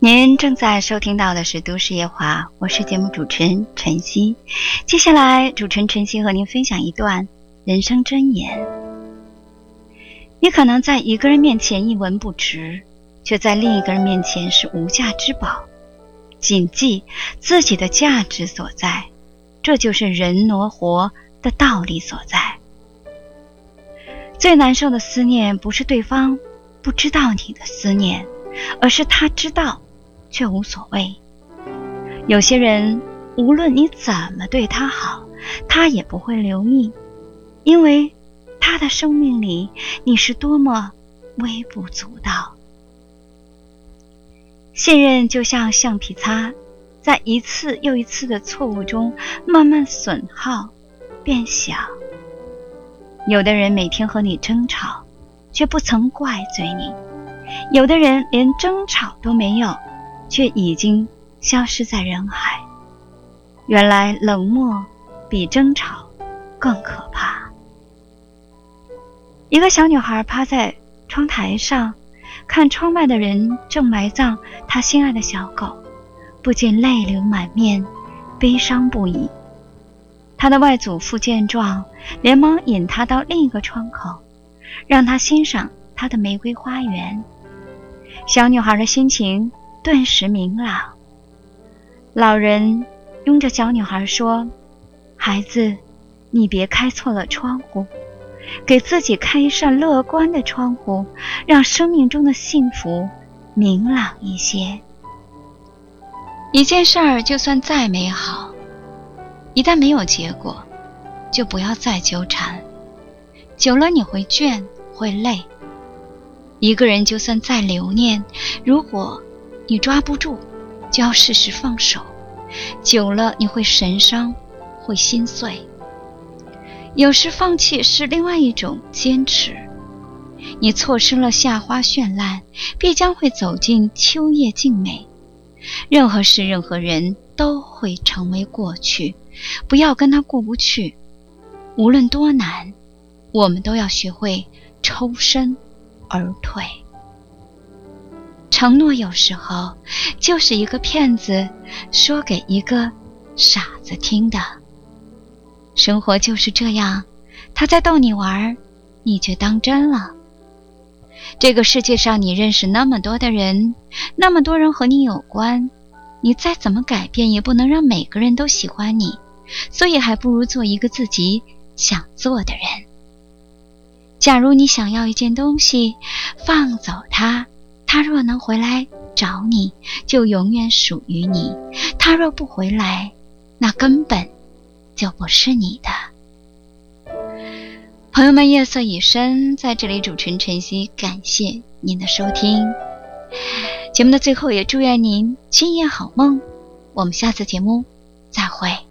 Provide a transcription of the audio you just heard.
您正在收听到的是都市夜话，我是节目主持人晨曦。接下来主持人晨曦和您分享一段人生箴言。你可能在一个人面前一文不值，却在另一个人面前是无价之宝。谨记自己的价值所在，这就是人挪活的道理所在。最难受的思念不是对方不知道你的思念，而是他知道却无所谓。有些人无论你怎么对他好，他也不会留意，因为他的生命里你是多么微不足道。信任就像橡皮擦，在一次又一次的错误中慢慢损耗变小。有的人每天和你争吵，却不曾怪罪你；有的人连争吵都没有，却已经消失在人海。原来冷漠比争吵更可怕。一个小女孩趴在窗台上，看窗外的人正埋葬她心爱的小狗，不禁泪流满面，悲伤不已。她的外祖父见状，连忙引她到另一个窗口，让她欣赏她的玫瑰花园。小女孩的心情顿时明朗。老人拥着小女孩说：孩子，你别开错了窗户，给自己开一扇乐观的窗户，让生命中的幸福明朗一些。一件事儿就算再美好，一旦没有结果，就不要再纠缠，久了你会倦，会累。一个人就算再留念，如果你抓不住，就要适时放手，久了你会神伤，会心碎。有时放弃是另外一种坚持。你错失了夏花绚烂，必将会走进秋叶静美。任何事任何人都会成为过去，不要跟他过不去。无论多难，我们都要学会抽身而退。承诺有时候就是一个骗子说给一个傻子听的。生活就是这样，他在逗你玩，你却当真了。这个世界上你认识那么多的人，那么多人和你有关，你再怎么改变也不能让每个人都喜欢你，所以还不如做一个自己想做的人。假如你想要一件东西，放走它，它若能回来找你，就永远属于你；它若不回来，那根本就不是你的。朋友们，夜色已深，在这里主持人晨曦感谢您的收听。节目的最后也祝愿您今夜好梦，我们下次节目再会。